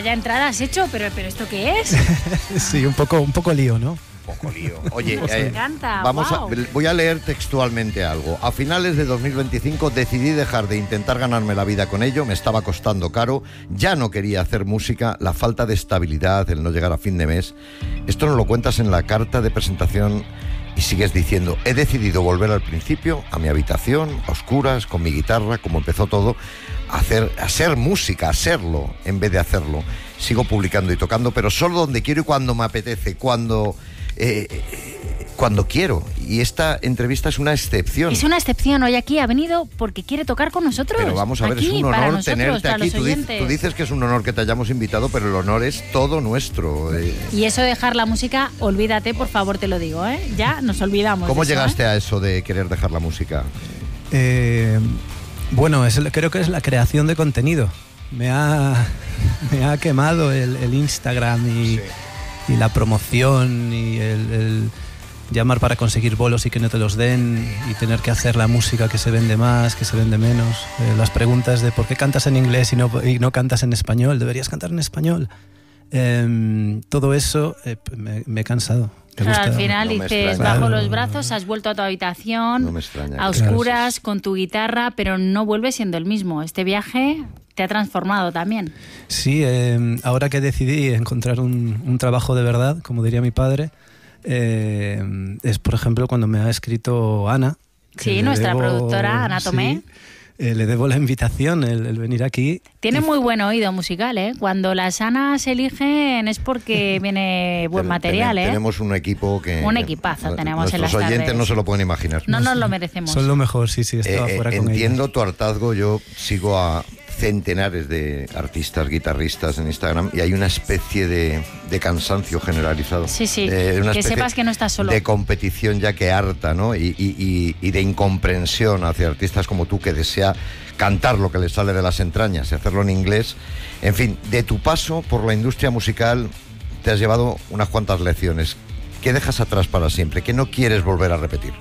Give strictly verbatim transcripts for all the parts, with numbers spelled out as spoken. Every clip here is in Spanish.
vaya entrada has hecho, pero, pero ¿esto qué es? Sí, un poco, un poco lío, ¿no? Un poco lío. Oye, Nos eh, encanta, vamos wow. a, voy a leer textualmente algo. A finales de dos mil veinticinco decidí dejar de intentar ganarme la vida con ello, me estaba costando caro, ya no quería hacer música, la falta de estabilidad, el no llegar a fin de mes. Esto nos lo cuentas en la carta de presentación y sigues diciendo, he decidido volver al principio, a mi habitación, a oscuras, con mi guitarra, como empezó todo, a hacer, a hacer música, a hacerlo, en vez de hacerlo. Sigo publicando y tocando, pero solo donde quiero y cuando me apetece, cuando... Eh, cuando quiero, y esta entrevista es una excepción. Es una excepción, hoy aquí ha venido porque quiere tocar con nosotros. Pero vamos a ver, aquí, es un honor para nosotros, tenerte para aquí. los Tú, dices, oyentes. tú dices que es un honor que te hayamos invitado, pero el honor es todo nuestro. Eh. Y eso de dejar la música, olvídate, por favor, te lo digo, ¿eh? Ya nos olvidamos. ¿Cómo de eso, llegaste ¿eh? a eso de querer dejar la música? Eh, bueno, es, creo que es la creación de contenido. Me ha, me ha quemado el, el Instagram y, sí. y la promoción y el, el llamar para conseguir bolos y que no te los den y tener que hacer la música que se vende más, que se vende menos. Eh, las preguntas de por qué cantas en inglés y no, y no cantas en español, deberías cantar en español. Eh, todo eso eh, me, me he cansado. Claro, al final no dices, bajo los brazos, has vuelto a tu habitación, no me extraña, a oscuras, claro, con tu guitarra, pero no vuelves siendo el mismo. Este viaje te ha transformado también. Sí, eh, ahora que decidí encontrar un, un trabajo de verdad, como diría mi padre, eh, es por ejemplo cuando me ha escrito Ana. Sí, nuestra debo, productora, Ana Tomé. Sí, eh, le debo la invitación, el, el venir aquí. Tiene y... muy buen oído musical, ¿eh? Cuando las Anas se eligen es porque viene buen material, ¿eh? Tenemos un equipo que... Un equipazo tenemos en las tardes. Nuestros oyentes no se lo pueden imaginar. No nos lo merecemos. Son lo mejor, sí, sí, estaba eh, fuera eh, con ellos. Entiendo tu hartazgo, yo sigo a centenares de artistas, guitarristas en Instagram y hay una especie de, de cansancio generalizado. Sí, sí, eh, una que sepas que no estás solo. De competición ya que harta, ¿no? Y, y, y, y de incomprensión hacia artistas como tú que desea cantar lo que les sale de las entrañas y hacerlo en inglés. En fin, de tu paso por la industria musical te has llevado unas cuantas lecciones. ¿Qué dejas atrás para siempre? ¿Qué no quieres volver a repetir?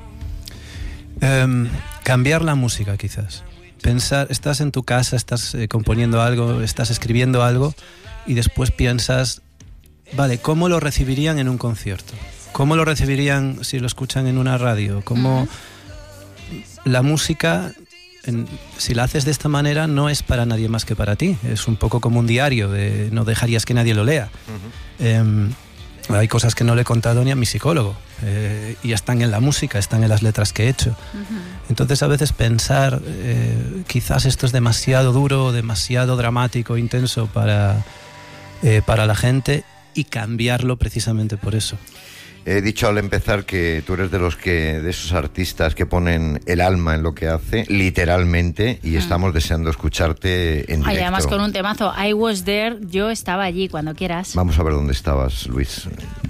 Um, cambiar la música, quizás. Pensar, estás en tu casa, estás eh, componiendo algo, estás escribiendo algo y después piensas, vale, ¿cómo lo recibirían en un concierto? ¿Cómo lo recibirían si lo escuchan en una radio? ¿Cómo uh-huh. la música, en, si la haces de esta manera, no es para nadie más que para ti? Es un poco como un diario, de, no dejarías que nadie lo lea. Uh-huh. Eh, hay cosas que no le he contado ni a mi psicólogo eh, y están en la música, están en las letras que he hecho. Uh-huh. Entonces a veces pensar eh, quizás esto es demasiado duro, demasiado dramático, intenso para, eh, para la gente y cambiarlo precisamente por eso. He dicho al empezar que tú eres de los que, de esos artistas que ponen el alma en lo que hace, literalmente, y mm. estamos deseando escucharte en directo. Ay, además con un temazo, I Was There, yo estaba allí, cuando quieras. Vamos a ver dónde estabas, Luis.